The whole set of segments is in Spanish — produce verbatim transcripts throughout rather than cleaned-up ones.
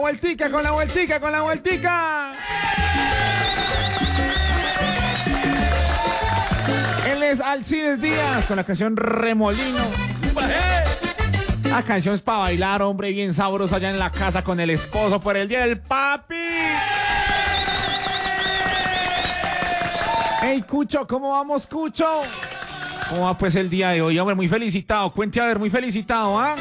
Vueltica, con la vueltica, con la vueltica. Él es Alcides Díaz con la canción Remolino. La canción es para bailar, hombre, bien sabroso allá en la casa con el esposo por el día del papi. Hey, Cucho, ¿cómo vamos, Cucho? ¿Cómo va pues el día de hoy? Hombre, muy felicitado. Cuente a ver, muy felicitado, ¿ah?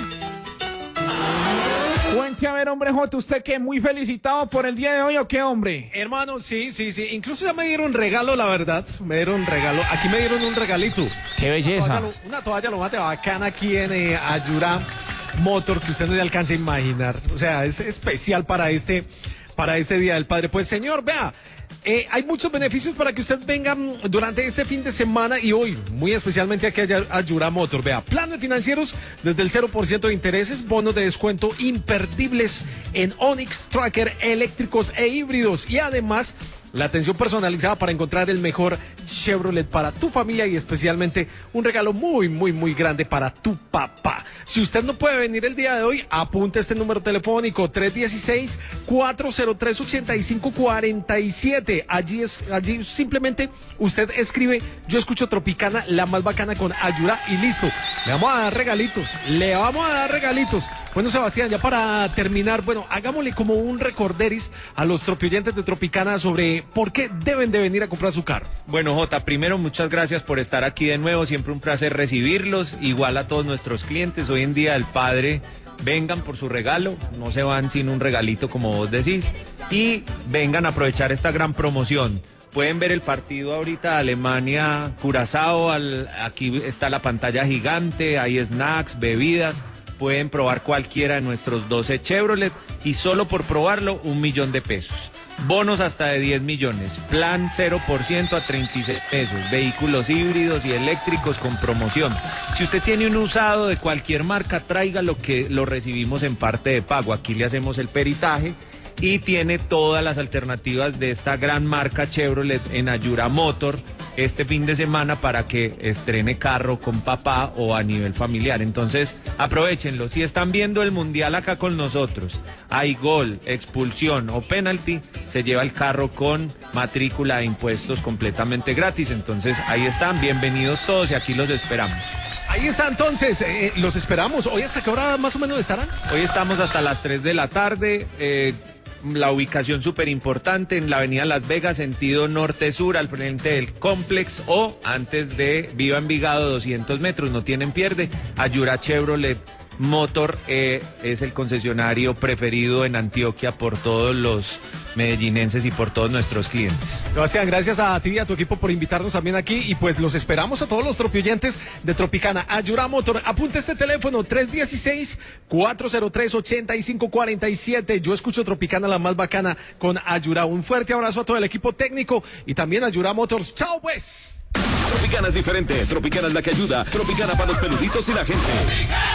Cuente a ver, hombre J, ¿usted qué? ¿Muy felicitado por el día de hoy o qué, hombre? Hermano, sí, sí, sí. Incluso ya me dieron un regalo, la verdad. Me dieron un regalo. Aquí me dieron un regalito. ¡Qué belleza! Una toalla, una toalla lo más de bacana aquí en eh, Ayura Motor, que usted no se alcanza a imaginar. O sea, es especial para este, para este Día del Padre. Pues, señor, vea. Eh, hay muchos beneficios para que usted venga durante este fin de semana y hoy, muy especialmente aquí a Ayura Motor. Vea, planes financieros desde el cero por ciento de intereses, bonos de descuento imperdibles en Onix, Tracker, eléctricos e híbridos. Y además, la atención personalizada para encontrar el mejor Chevrolet para tu familia y especialmente un regalo muy, muy, muy grande para tu papá. Si usted no puede venir el día de hoy, apunte este número telefónico tres uno seis, cuatro cero tres, ocho cinco cuatro siete. Allí es, allí simplemente usted escribe, yo escucho Tropicana, la más bacana con Ayura y listo. Le vamos a dar regalitos, le vamos a dar regalitos. Bueno, Sebastián, ya para terminar, bueno, hagámosle como un recorderis a los tropioyentes de Tropicana sobre por qué deben de venir a comprar su carro. Bueno, Jota, primero muchas gracias por estar aquí de nuevo, siempre un placer recibirlos, igual a todos nuestros clientes. Hoy en Día del Padre, vengan por su regalo, no se van sin un regalito como vos decís, y vengan a aprovechar esta gran promoción. Pueden ver el partido ahorita, Alemania-Curazao, aquí está la pantalla gigante, hay snacks, bebidas. Pueden probar cualquiera de nuestros doce Chevrolet y solo por probarlo un millón de pesos. Bonos hasta de diez millones, plan cero por ciento a treinta y seis pesos, vehículos híbridos y eléctricos con promoción. Si usted tiene un usado de cualquier marca, traiga lo que lo recibimos en parte de pago. Aquí le hacemos el peritaje y tiene todas las alternativas de esta gran marca Chevrolet en Ayura Motor este fin de semana para que estrene carro con papá o a nivel familiar. Entonces, aprovechenlo. Si están viendo el Mundial acá con nosotros, hay gol, expulsión o penalti, se lleva el carro con matrícula e impuestos completamente gratis. Entonces, ahí están. Bienvenidos todos y aquí los esperamos. Ahí está entonces, eh, los esperamos. ¿Hoy hasta qué hora más o menos estarán? Hoy estamos hasta las tres de la tarde. Eh, La ubicación súper importante en la avenida Las Vegas, sentido norte-sur, al frente del Complex o antes de Viva Envigado, doscientos metros, no tienen pierde. Ayura Chevrolet Motor eh, es el concesionario preferido en Antioquia por todos los medellinenses y por todos nuestros clientes. Sebastián, gracias a ti y a tu equipo por invitarnos también aquí y pues los esperamos a todos los tropioyentes de Tropicana. Ayura Motor, apunte este teléfono tres uno seis, cuatro cero tres, ocho cinco cuatro siete. Yo escucho Tropicana, la más bacana con Ayura. Un fuerte abrazo a todo el equipo técnico y también a Ayura Motors. ¡Chao pues! Tropicana es diferente, Tropicana es la que ayuda, Tropicana para los peluditos y la gente.